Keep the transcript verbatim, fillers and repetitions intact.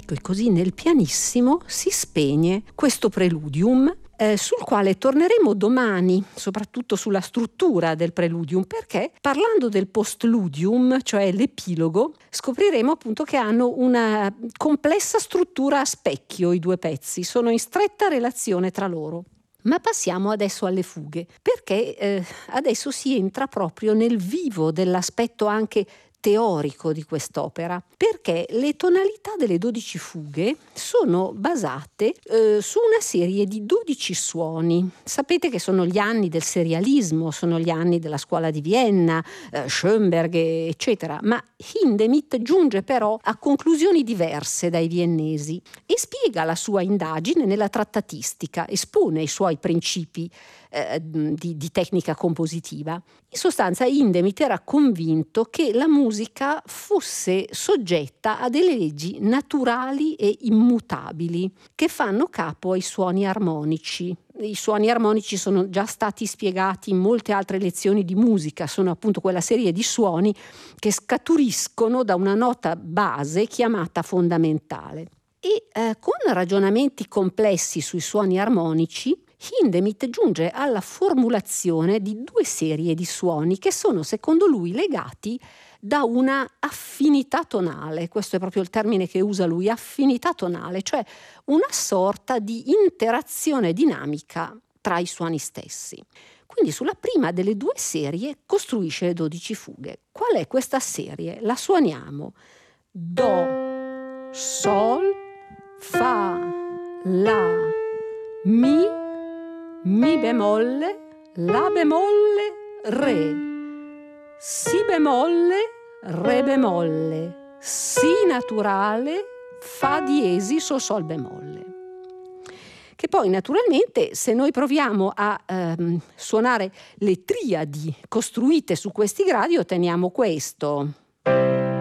Ecco, e così nel pianissimo si spegne questo preludium, eh, sul quale torneremo domani, soprattutto sulla struttura del preludium, perché parlando del postludium, cioè l'epilogo, scopriremo appunto che hanno una complessa struttura a specchio i due pezzi, sono in stretta relazione tra loro. Ma passiamo adesso alle fughe, perché eh, adesso si entra proprio nel vivo dell'aspetto anche teorico di quest'opera, perché le tonalità delle dodici fughe sono basate eh, su una serie di dodici suoni. Sapete che sono gli anni del serialismo, sono gli anni della scuola di Vienna, eh, Schoenberg, eccetera, ma Hindemith giunge però a conclusioni diverse dai viennesi e spiega la sua indagine nella trattatistica, espone i suoi principi eh, di, di tecnica compositiva. In sostanza Hindemith era convinto che la musica fosse soggetta a delle leggi naturali e immutabili che fanno capo ai suoni armonici. I suoni armonici sono già stati spiegati in molte altre lezioni di musica, sono appunto quella serie di suoni che scaturiscono da una nota base chiamata fondamentale. E eh, con ragionamenti complessi sui suoni armonici, Hindemith giunge alla formulazione di due serie di suoni che sono secondo lui legati da una affinità tonale, questo è proprio il termine che usa lui, affinità tonale, cioè una sorta di interazione dinamica tra i suoni stessi. Quindi sulla prima delle due serie costruisce le dodici fughe. Qual è questa serie? La suoniamo: Do, Sol, Fa, La, Mi, Mi bemolle, La bemolle, Re, Si bemolle, Re bemolle, Si naturale, Fa diesis, Sol Sol bemolle. Che poi naturalmente se noi proviamo a ehm, suonare le triadi costruite su questi gradi otteniamo questo.